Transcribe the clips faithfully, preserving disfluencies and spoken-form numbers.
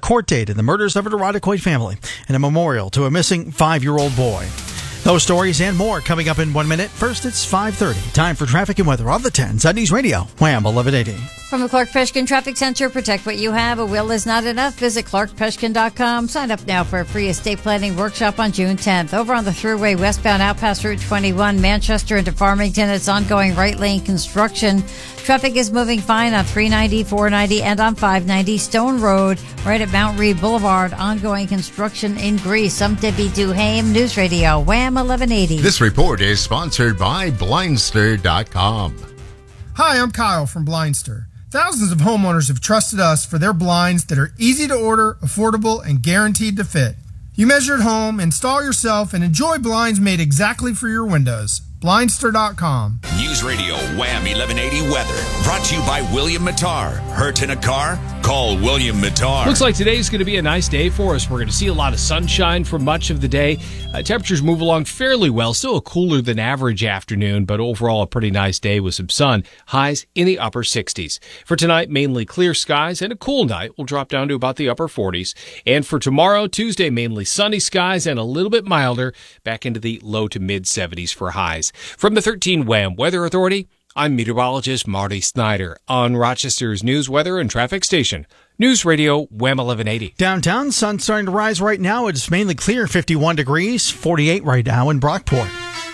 court date in the murders of an Irondequoit family and a memorial to a missing five-year-old boy. Those stories and more coming up in one minute. First, it's five thirty. Time for traffic and weather on the tens on News Radio, Wham eleven eighty. From the Clark Peshkin Traffic Center, protect what you have. A will is not enough. Visit clark peshkin dot com. Sign up now for a free estate planning workshop on June tenth. Over on the Thruway, westbound out past Route twenty-one, Manchester into Farmington. It's ongoing right lane construction. Traffic is moving fine on three ninety, four ninety, and on five ninety. Stone Road, right at Mount Reed Boulevard. Ongoing construction in Greece. I'm Debbie Duhame, News Radio, Wham eleven eighty. This report is sponsored by Blindster dot com. Hi, I'm Kyle from Blindster. Thousands of homeowners have trusted us for their blinds that are easy to order, affordable, and guaranteed to fit. You measure at home, install yourself, and enjoy blinds made exactly for your windows. Blindster dot com. News Radio Wham eleven eighty weather. Brought to you by William Mattar. Hurt in a car? Call William Mattar. Looks like today's going to be a nice day for us. We're going to see a lot of sunshine for much of the day. Uh, temperatures move along fairly well. Still a cooler than average afternoon, but overall a pretty nice day with some sun. Highs in the upper sixties. For tonight, mainly clear skies and a cool night. We'll drop down to about the upper forties. And for tomorrow, Tuesday, mainly sunny skies and a little bit milder. Back into the low to mid seventies for highs. From the thirteen Wham Weather Authority, I'm meteorologist Marty Snyder on Rochester's news, weather, and traffic station. News Radio Wham eleven eighty. Downtown, sun's starting to rise right now. It's mainly clear, fifty-one degrees, forty-eight right now in Brockport.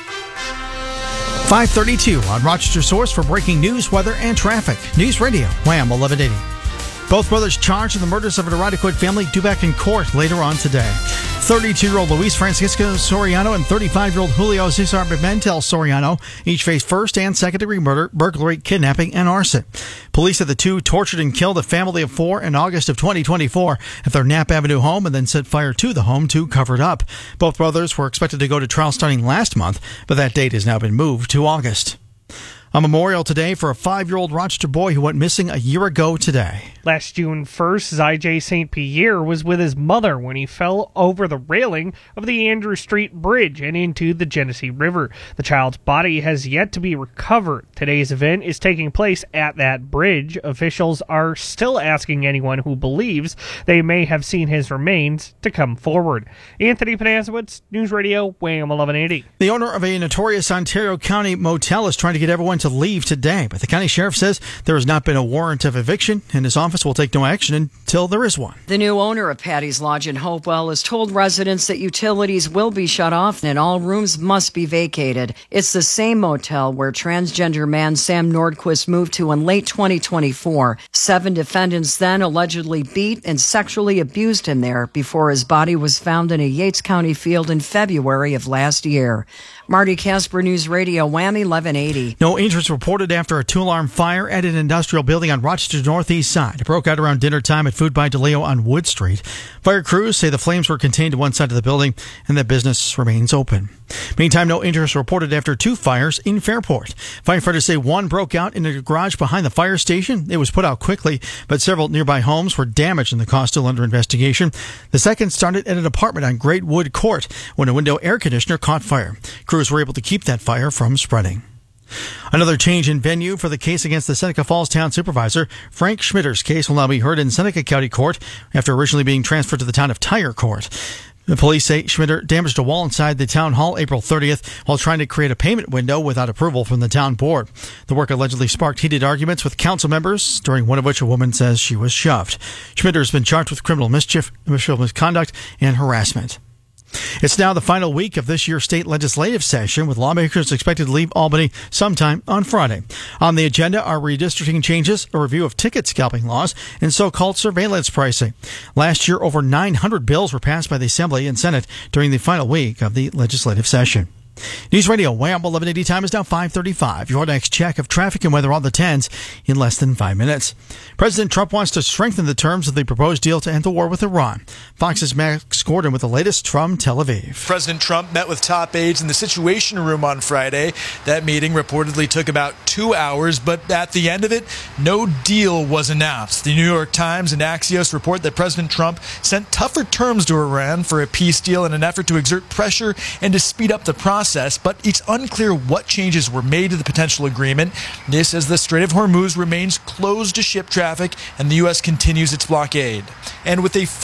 five thirty-two on Rochester Source for breaking news, weather, and traffic. News Radio Wham eleven eighty. Both brothers charged in the murders of an Irondequoit family due back in court later on today. thirty-two-year-old Luis Francisco Soriano and thirty-five-year-old Julio Cesar Pimentel Soriano each face first and second-degree murder, burglary, kidnapping, and arson. Police said the two tortured and killed a family of four in August of twenty twenty-four at their Knapp Avenue home and then set fire to the home to cover it up. Both brothers were expected to go to trial starting last month, but that date has now been moved to August. A memorial today for a five-year-old Rochester boy who went missing a year ago today. Last June first, Zijay Saint Pierre was with his mother when he fell over the railing of the Andrew Street Bridge and into the Genesee River. The child's body has yet to be recovered. Today's event is taking place at that bridge. Officials are still asking anyone who believes they may have seen his remains to come forward. Anthony Panasiewicz, News Radio, Wham eleven eighty. The owner of a notorious Ontario County motel is trying to get everyone to leave today, but the county sheriff says there has not been a warrant of eviction, and his office will take no action until there is one. The new owner of Patty's Lodge in Hopewell has told residents that utilities will be shut off and all rooms must be vacated. It's the same motel where transgender man Sam Nordquist moved to in late twenty twenty-four. Seven defendants then allegedly beat and sexually abused him there before his body was found in a Yates County field in February of last year. Marty Casper, News Radio, Wham eleven eighty. No injuries reported after a two-alarm fire at an industrial building on Rochester's northeast side. It broke out around dinner time at Food by DeLeo on Wood Street. Fire crews say the flames were contained to one side of the building and that business remains open. Meantime, no injuries reported after two fires in Fairport. Firefighters say one broke out in a garage behind the fire station. It was put out quickly, but several nearby homes were damaged and the cause still under investigation. The second started at an apartment on Great Wood Court when a window air conditioner caught fire. Crews were able to keep that fire from spreading. Another change in venue for the case against the Seneca Falls Town Supervisor. Frank Schmitter's case will now be heard in Seneca County Court after originally being transferred to the town of Tyre Court. The police say Schmitter damaged a wall inside the town hall April thirtieth while trying to create a payment window without approval from the town board. The work allegedly sparked heated arguments with council members, during one of which a woman says she was shoved. Schmitter has been charged with criminal mischief, misconduct, and harassment. It's now the final week of this year's state legislative session, with lawmakers expected to leave Albany sometime on Friday. On the agenda are redistricting changes, a review of ticket scalping laws, and so-called surveillance pricing. Last year, over nine hundred bills were passed by the Assembly and Senate during the final week of the legislative session. News Radio Wham eleven eighty. Time is now five thirty-five. Your next check of traffic and weather on the tens in less than five minutes. President Trump wants to strengthen the terms of the proposed deal to end the war with Iran. Fox's Max Gordon with the latest from Tel Aviv. President Trump met with top aides in the Situation Room on Friday. That meeting reportedly took about two hours, but at the end of it, no deal was announced. The New York Times and Axios report that President Trump sent tougher terms to Iran for a peace deal in an effort to exert pressure and to speed up the process. But it's unclear what changes were made to the potential agreement. This as the Strait of Hormuz remains closed to ship traffic and the U S continues its blockade. And with a